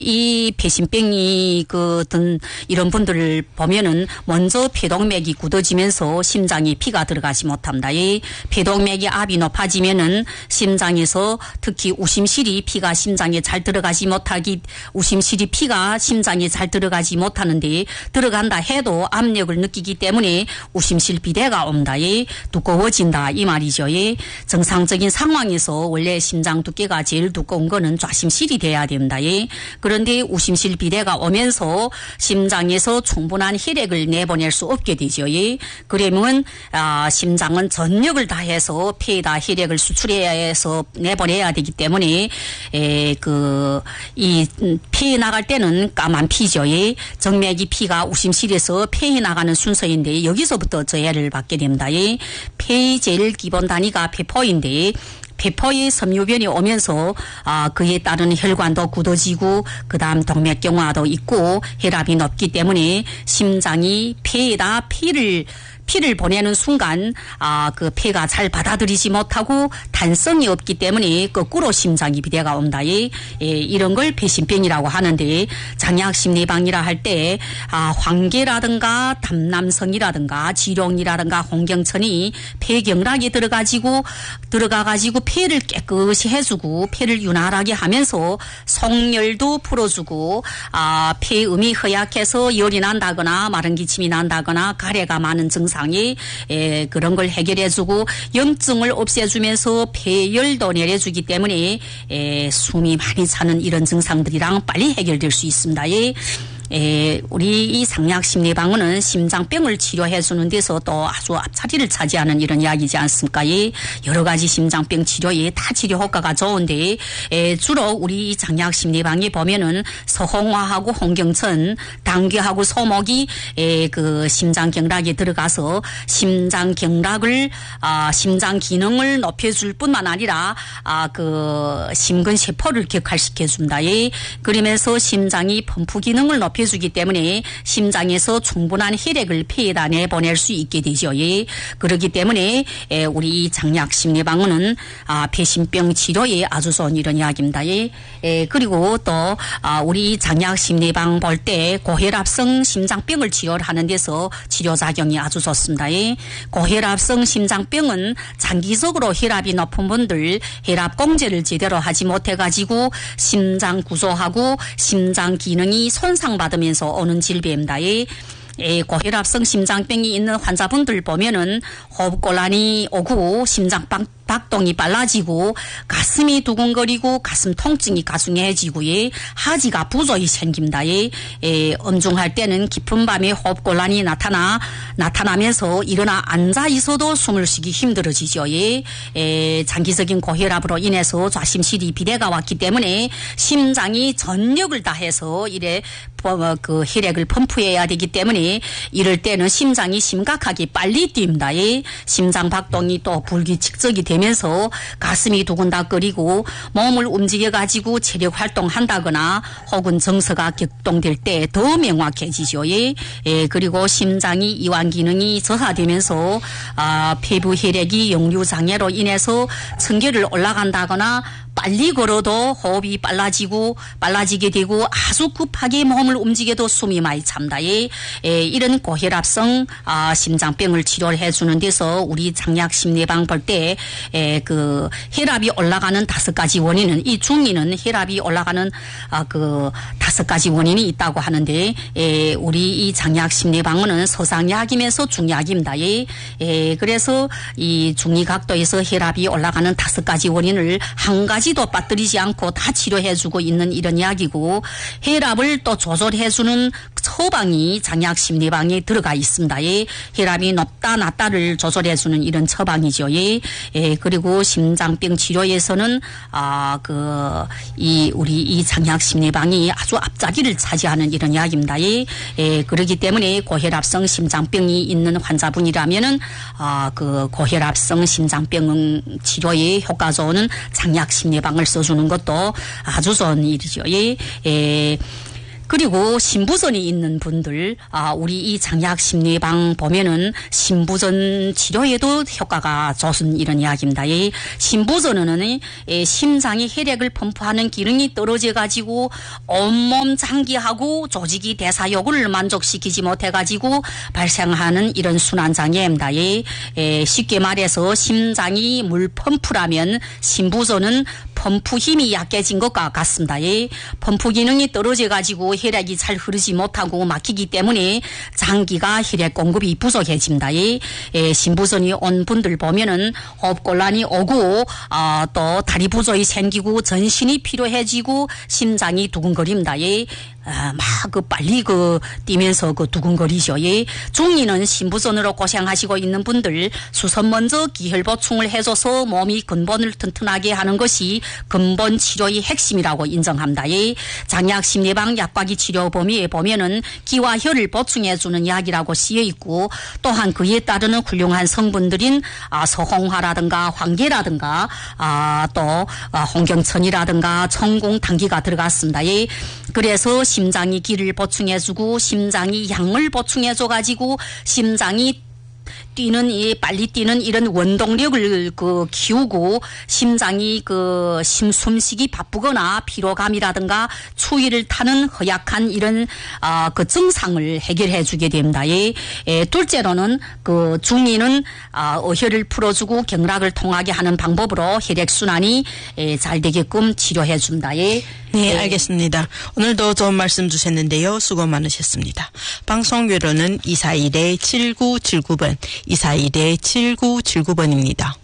이 폐심병이 든 이런 분들을 보면은 먼저 폐동맥이 굳어지면서 심장에 피가 들어가지 못합니다. 이 폐동맥이 압이 높아지면은 심장에서 특히 우심실이 피가 심장에 잘 들어가지 못하기 우심실이 피가 심장에 잘 들어가지 못하는데 들어간다 해도 압력을 느끼기 때문에 우심실 비대가 옵니다. 이 두꺼워진다 이 말이죠. 이 정상적인 상황에서 원래 심장 두께가 제일 두꺼운 거는 좌심실이 돼야 됩니다. 이 그런데 우심실 비대가 오면서 심장에서 충분한 혈액을 내보낼 수 없게 되죠. 그러면 심장은 전력을 다해서 폐에다 혈액을 수출해서 내보내야 되기 때문에 이 폐에 나갈 때는 까만 피죠. 정맥이 피가 우심실에서 폐에 나가는 순서인데 여기서부터 저해를 받게 됩니다. 폐의 제일 기본 단위가 폐포인데 폐포의 섬유변이 오면서 그에 따른 혈관도 굳어지고 그다음 동맥경화도 있고 혈압이 높기 때문에 심장이 폐에다 피를 보내는 순간 그 폐가 잘 받아들이지 못하고 단성이 없기 때문에 거꾸로 심장이 비대가 옵니다. 이런 걸 폐심병이라고 하는데 장약심내방이라 할 때 황계라든가 담남성이라든가 지룡이라든가 홍경천이 폐경락에 들어가가지고 폐를 깨끗이 해주고 폐를 윤활하게 하면서 속열도 풀어주고 폐음이 허약해서 열이 난다거나 마른 기침이 난다거나 가래가 많은 증상 그런 걸 해결해주고 염증을 없애주면서 폐열도 내려주기 때문에 숨이 많이 차는 이런 증상들이랑 빨리 해결될 수 있습니다. 우리 이 상약심리방어는 심장병을 치료해 주는 데서 또 아주 앞자리를 차지하는 이런 이야기지 않습니까? 여러 가지 심장병 치료에 다 치료 효과가 좋은데 주로 우리 장약심리방에 보면은 서홍화하고 홍경천, 당귀하고 소목이 그 심장경락에 들어가서 심장경락을 심장 기능을 높여줄 뿐만 아니라 그 심근세포를 격활시켜 줍니다. 그러면서 심장이 펌프 기능을 높여주기 때문에 심장에서 충분한 혈액을 폐에다 내보낼 수 있게 되죠. 그렇기 때문에 우리 장약심리방어는 폐심병 치료에 아주 좋은 이런 이야기입니다. 그리고 또 우리 장약심리방 볼 때 고혈압성 심장병을 치료를 하는 데서 치료작용이 아주 좋습니다. 고혈압성 심장병은 장기적으로 혈압이 높은 분들 혈압 공제를 제대로 하지 못해가지고 심장 구조하고 심장 기능이 손상받으면서 오는 질병입니다. 고혈압성 심장병이 있는 환자분들 보면은 호흡곤란이 오고 심장 박동이 빨라지고 가슴이 두근거리고 가슴 통증이 가중해지고 하지가 부조히 생깁니다. 엄중할 때는 깊은 밤에 호흡곤란이 나타나면서 일어나 앉아 있어도 숨을 쉬기 힘들어지죠. 장기적인 고혈압으로 인해서 좌심실이 비대가 왔기 때문에 심장이 전력을 다해서 그 혈액을 펌프해야 되기 때문에 이럴 때는 심장이 심각하게 빨리 뜁니다. 심장 박동이 또 불규칙적이 되면서 가슴이 두근닥거리고 몸을 움직여가지고 체력 활동한다거나 혹은 정서가 격동될 때 더 명확해지죠. 그리고 심장이 이완 기능이 저하되면서 폐부 혈액이 역류 장애로 인해서 청결을 올라간다거나 빨리 걸어도 호흡이 빨라지게 되고 아주 급하게 몸을 움직여도 숨이 많이 찹니다. 이런 고혈압성 심장병을 치료를 해주는 데서 우리 장약심리방 볼 때 그 혈압이 올라가는 5가지 원인은 이 중위는 혈압이 올라가는 그 5가지 원인이 있다고 하는데 우리 이 장약심리방은 서상약이면서 중약입니다. 그래서 이 중위각도에서 혈압이 올라가는 5가지 원인을 한 가지도 빠뜨리지 않고 다 치료해주고 있는 이런 이야기고 혈압을 또 조절해주는 처방이 장약심리방에 들어가 있습니다. 혈압이 높다 낮다를 조절해주는 이런 처방이죠. 그리고 심장병 치료에서는 우리 이 장약심리방이 아주 앞자리를 차지하는 이런 이야기입니다. 그렇기 때문에 고혈압성 심장병이 있는 환자분이라면은 그 고혈압성 심장병 치료에 효과 좋은 장약심리방을 써주는 것도 아주 좋은 일이죠. 그리고 신부전이 있는 분들, 우리 이 장약 심리방 보면은 신부전 치료에도 효과가 좋은 이런 이야기입니다. 이 신부전은 심장이 혈액을 펌프하는 기능이 떨어져 가지고 온몸 장기하고 조직이 대사욕을 만족시키지 못해 가지고 발생하는 이런 순환장애입니다. 쉽게 말해서 심장이 물 펌프라면 신부전은 펌프 힘이 약해진 것과 같습니다. 펌프 기능이 떨어져 가지고 혈액이 잘 흐르지 못하고 막히기 때문에 장기가 혈액 공급이 부족해집니다. 신부전이 온 분들 보면은 호흡곤란이 오고 또 다리 부종이 생기고 전신이 피로해지고 심장이 두근거립니다. 막 빨리 뛰면서 두근거리죠. 중이는 신부전으로 고생하시고 있는 분들 수선 먼저 기혈 보충을 해줘서 몸이 근본을 튼튼하게 하는 것이 근본 치료의 핵심이라고 인정합니다. 장약 심리방 약과기 치료 범위에 보면은 기와 혈을 보충해주는 약이라고 쓰여 있고 또한 그에 따르는 훌륭한 성분들인 서홍화라든가 황계라든가 또 홍경천이라든가 청공 당기가 들어갔습니다. 그래서 심장이 기를 보충해주고 심장이 양을 보충해줘가지고 심장이 빨리 뛰는 이런 원동력을 키우고 심장이 숨쉬기 바쁘거나 피로감이라든가 추위를 타는 허약한 이런 증상을 해결해 주게 됩니다. 둘째로는 중이는 어혈을 풀어주고 경락을 통하게 하는 방법으로 혈액순환이 잘 되게끔 치료해 줍니다. 네, 알겠습니다. 오늘도 좋은 말씀 주셨는데요. 수고 많으셨습니다. 방송 외로는 241-7979번, 241-7979번입니다.